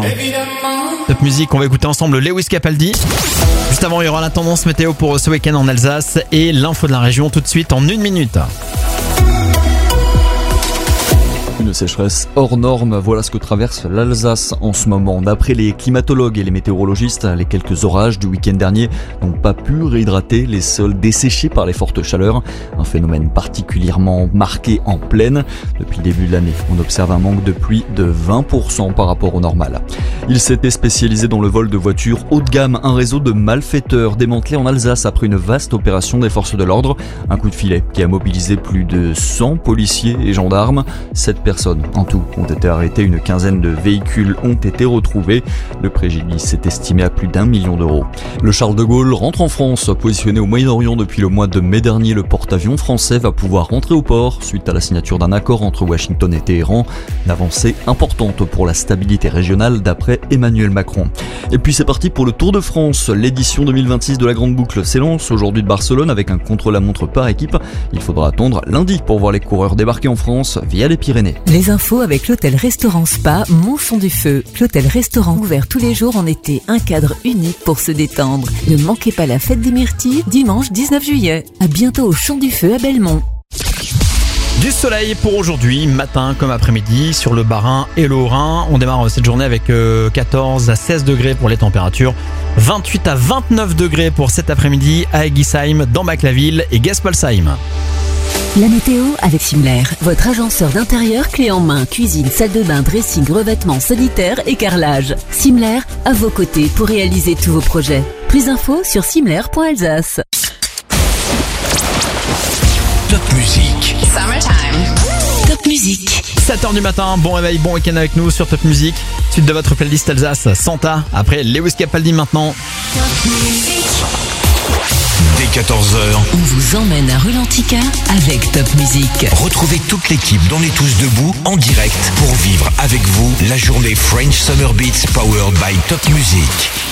Top musique, on va écouter ensemble Lewis Capaldi. Juste avant, il y aura la tendance météo pour ce week-end en Alsace et l'info de la région tout de suite en 1 minute. Une sécheresse hors norme, voilà ce que traverse l'Alsace en ce moment. D'après les climatologues et les météorologistes, les quelques orages du week-end dernier n'ont pas pu réhydrater les sols desséchés par les fortes chaleurs. Un phénomène particulièrement marqué en plaine. Depuis le début de l'année, on observe un manque de pluie de 20% par rapport au normal. Il s'était spécialisé dans le vol de voitures haut de gamme, un réseau de malfaiteurs démantelé en Alsace après une vaste opération des forces de l'ordre. Un coup de filet qui a mobilisé plus de 100 policiers et gendarmes. 7 personnes en tout ont été arrêtées, une quinzaine de véhicules ont été retrouvés. Le préjudice est estimé à plus d'1 million d'euros. Le Charles de Gaulle rentre en France. Positionné au Moyen-Orient depuis le mois de mai dernier, le porte-avions français va pouvoir rentrer au port suite à la signature d'un accord entre Washington et Téhéran. Une avancée importante pour la stabilité régionale d'après Emmanuel Macron. Et puis c'est parti pour le Tour de France. L'édition 2026 de la Grande Boucle s'élance aujourd'hui de Barcelone avec un contre-la-montre par équipe. Il faudra attendre lundi pour voir les coureurs débarquer en France via les Pyrénées. Les infos avec l'hôtel-restaurant Spa Montchon du Feu. L'hôtel-restaurant ouvert tous les jours en été, un cadre unique pour se détendre. Ne manquez pas la fête des Myrtilles, dimanche 19 juillet. À bientôt au Champ du Feu à Belmont. Du soleil pour aujourd'hui, matin comme après-midi, sur le Bas-Rhin et le Haut-Rhin. On démarre cette journée avec 14 à 16 degrés pour les températures. 28 à 29 degrés pour cet après-midi à Eguisheim, dans Bac-la-Ville et Gaspolsheim. La météo avec Simler, votre agenceur d'intérieur clé en main, cuisine, salle de bain, dressing, revêtements, sanitaires et carrelage. Simler, à vos côtés pour réaliser tous vos projets. Plus d'infos sur simler.alsace. Top musique. Summertime. Top musique. 7h du matin, bon réveil, bon week-end avec nous sur Top Music. Suite de votre playlist Alsace, Santa, après Lewis Capaldi maintenant. Dès 14h, On vous emmène à Rulantica avec Top Music. retrouvez toute l'équipe dans les Tous Debout en direct pour vivre avec vous la journée French Summer Beats powered by Top Music.